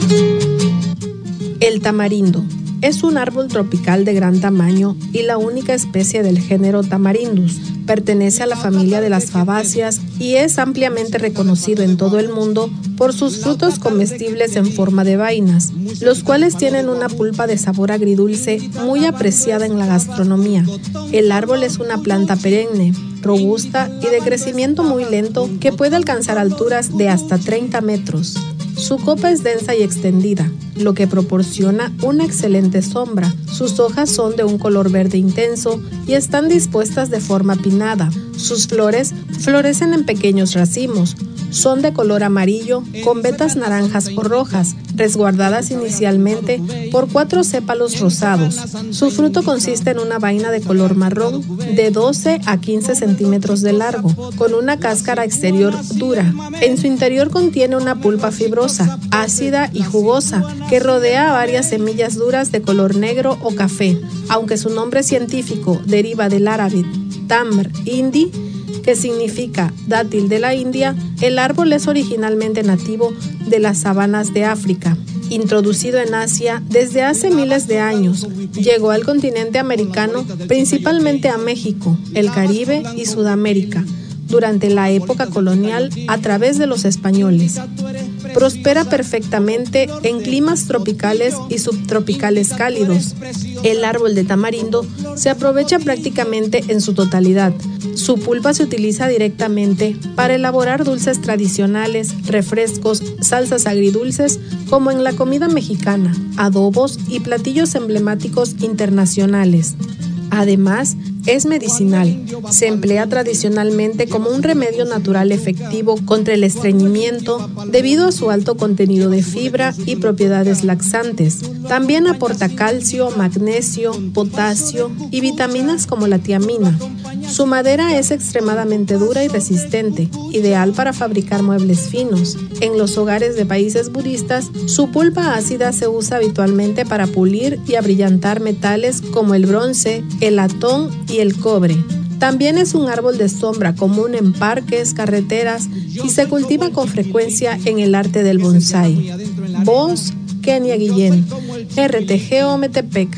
El tamarindo es un árbol tropical de gran tamaño y la única especie del género Tamarindus. Pertenece a la familia de las fabáceas y es ampliamente reconocido en todo el mundo por sus frutos comestibles en forma de vainas, los cuales tienen una pulpa de sabor agridulce muy apreciada en la gastronomía. El árbol es una planta perenne, robusta y de crecimiento muy lento que puede alcanzar alturas de hasta 30 metros. Su copa es densa y extendida, lo que proporciona una excelente sombra. Sus hojas son de un color verde intenso y están dispuestas de forma pinnada. Sus flores florecen en pequeños racimos. Son de color amarillo con vetas naranjas o rojas, resguardadas inicialmente por 4 sépalos rosados. Su fruto consiste en una vaina de color marrón de 12 a 15 centímetros de largo, con una cáscara exterior dura. En su interior contiene una pulpa fibrosa, ácida y jugosa, que rodea a varias semillas duras de color negro o café. Aunque su nombre científico deriva del árabe tamr indi, que significa dátil de la India, el árbol es originalmente nativo de las sabanas de África. Introducido en Asia desde hace miles de años, llegó al continente americano, principalmente a México, el Caribe y Sudamérica, durante la época colonial a través de los españoles. Prospera perfectamente en climas tropicales y subtropicales cálidos. El árbol de tamarindo se aprovecha prácticamente en su totalidad. Su pulpa se utiliza directamente para elaborar dulces tradicionales, refrescos, salsas agridulces, como en la comida mexicana, adobos y platillos emblemáticos internacionales. Además, es medicinal. Se emplea tradicionalmente como un remedio natural efectivo contra el estreñimiento debido a su alto contenido de fibra y propiedades laxantes. También aporta calcio, magnesio, potasio y vitaminas como la tiamina. Su madera es extremadamente dura y resistente, ideal para fabricar muebles finos. En los hogares de países budistas, su pulpa ácida se usa habitualmente para pulir y abrillantar metales como el bronce, el latón y el cobre. También es un árbol de sombra común en parques, carreteras y se cultiva con frecuencia en el arte del bonsái. Voz, Kenia Guillén, RTG Ometepec.